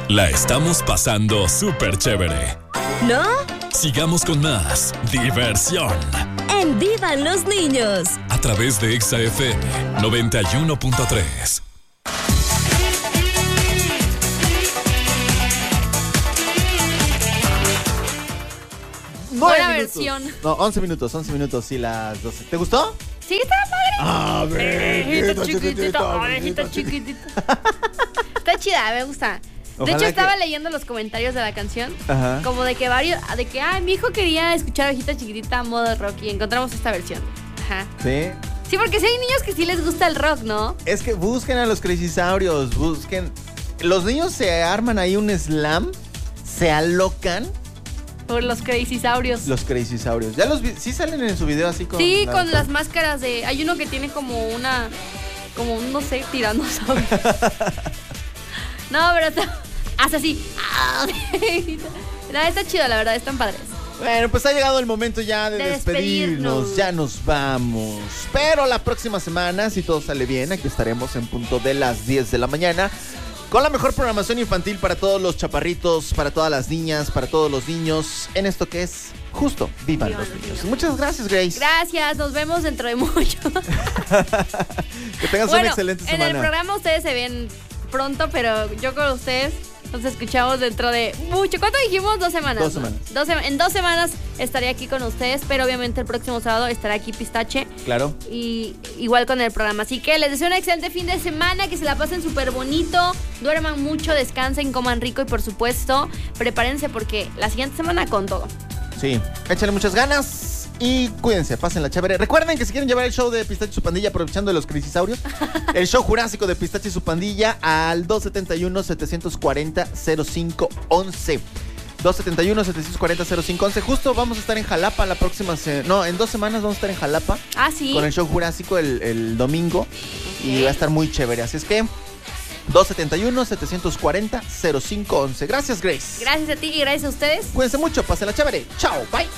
La estamos pasando súper chévere. ¿No? Sigamos con más diversión. En Vivan los Niños. A través de Exa FM 91.3. Buena versión. No, 11 minutos, sí, las 12. ¿Te gustó? Sí, está padre. Ah, Abejita chiquitita. Está chida, me gusta. Ojalá de hecho, estaba que... leyendo los comentarios de la canción. Ajá. Como de que mi hijo quería escuchar Abejita Chiquitita modo rock y encontramos esta versión. Ajá. Sí. Sí, porque sí hay niños que sí les gusta el rock, ¿no? Es que busquen a los Crazysaurios, busquen. Los niños se arman ahí un slam, se alocan. Por los Crazysaurios. Los Crazysaurios. Ya los vi, sí salen en su video así con... Sí, con las máscaras de... Hay uno que tiene como un, no sé, tiranosaurio. No, pero hace así. No, está chido, la verdad, están padres. Bueno, pues ha llegado el momento ya de despedirnos. Ya nos vamos. Pero la próxima semana, si todo sale bien, aquí estaremos en punto de las 10 de la mañana. Con la mejor programación infantil para todos los chaparritos, para todas las niñas, para todos los niños, en esto que es justo Vivan los Niños. Muchas gracias, Grace. Gracias, nos vemos dentro de mucho. Que tengas una excelente semana. En el programa ustedes se ven pronto, pero yo con ustedes nos escuchamos dentro de mucho. ¿Cuánto dijimos? 2 semanas. 2 semanas. En 2 semanas estaré aquí con ustedes, pero obviamente el próximo sábado estará aquí Pistache. Claro. Y igual con el programa. Así que les deseo un excelente fin de semana, que se la pasen súper bonito, duerman mucho, descansen, coman rico y por supuesto, prepárense porque la siguiente semana con todo. Sí, échale muchas ganas. Y cuídense, pásenla chévere. Recuerden que si quieren llevar el show de Pistache y su pandilla, aprovechando de los Crazysaurios, el show jurásico de Pistache y su pandilla al 271-740-0511. 271-740-0511. Justo vamos a estar en Jalapa la próxima... en 2 semanas vamos a estar en Jalapa. Ah, sí. Con el show jurásico el domingo. Okay. Y va a estar muy chévere. Así es que 271-740-0511. Gracias, Grace. Gracias a ti y gracias a ustedes. Cuídense mucho, pásenla chévere. Chao, bye.